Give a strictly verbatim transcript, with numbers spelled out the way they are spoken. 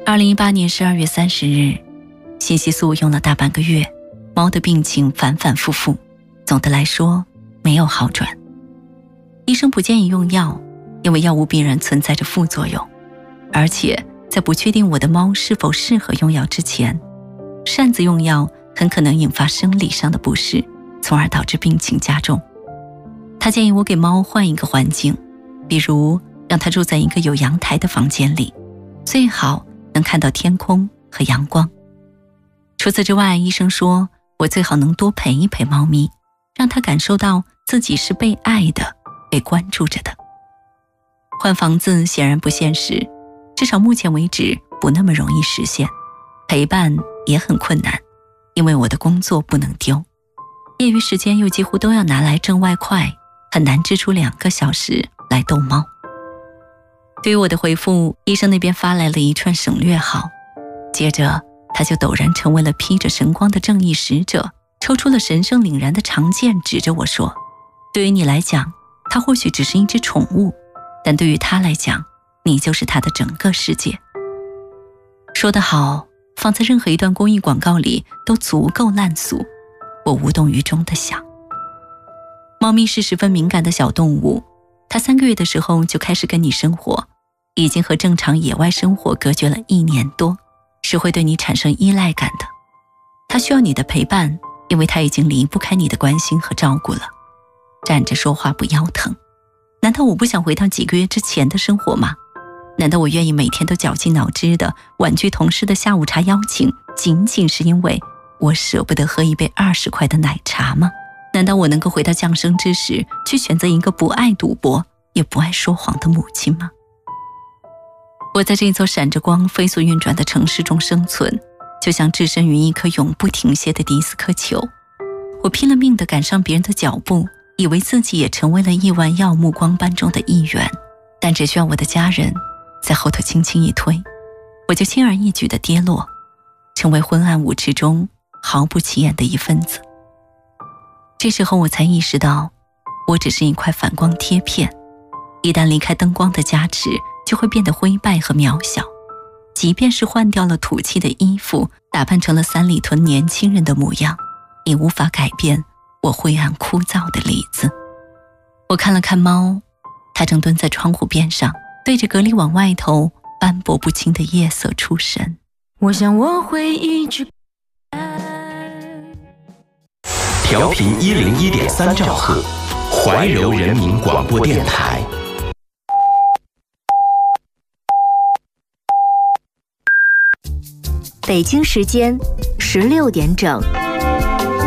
二零一八年十二月三十日，信息素用了大半个月，猫的病情反反复复，总的来说没有好转。医生不建议用药，因为药物必然存在着副作用，而且在不确定我的猫是否适合用药之前，擅自用药很可能引发生理上的不适，从而导致病情加重。他建议我给猫换一个环境，比如让它住在一个有阳台的房间里，最好能看到天空和阳光。除此之外，医生说我最好能多陪一陪猫咪，让它感受到自己是被爱的，被关注着的。换房子显然不现实，至少目前为止不那么容易实现。陪伴也很困难，因为我的工作不能丢，业余时间又几乎都要拿来挣外快，很难支出两个小时来逗猫。对于我的回复，医生那边发来了一串省略号，接着他就陡然成为了披着神光的正义使者，抽出了神圣凛然的长剑，指着我说，对于你来讲，它或许只是一只宠物，但对于他来讲，你就是他的整个世界。说得好，放在任何一段公益广告里都足够烂俗，我无动于衷地想。猫咪是十分敏感的小动物，它三个月的时候就开始跟你生活，已经和正常野外生活隔绝了一年多，是会对你产生依赖感的。它需要你的陪伴，因为它已经离不开你的关心和照顾了。站着说话不腰疼，难道我不想回到几个月之前的生活吗？难道我愿意每天都绞尽脑汁的婉拒同事的下午茶邀请，仅仅是因为我舍不得喝一杯二十块的奶茶吗？难道我能够回到降生之时，去选择一个不爱赌博也不爱说谎的母亲吗？我在这座闪着光飞速运转的城市中生存，就像置身于一颗永不停歇的迪斯科球。我拼了命地赶上别人的脚步，以为自己也成为了亿万耀目光斑中的一员，但只需要我的家人在后头轻轻一推，我就轻而易举地跌落，成为昏暗舞池中毫不起眼的一分子。这时候我才意识到，我只是一块反光贴片，一旦离开灯光的加持，就会变得灰败和渺小。即便是换掉了土气的衣服，打扮成了三里屯年轻人的模样，也无法改变我灰暗枯燥的里子。我看了看猫，它正蹲在窗户边上，对着隔离网外头斑驳不清的夜色出神。 我想我会一直调频一零一点三兆赫，怀柔人民广播电台。 北京时间十六点整。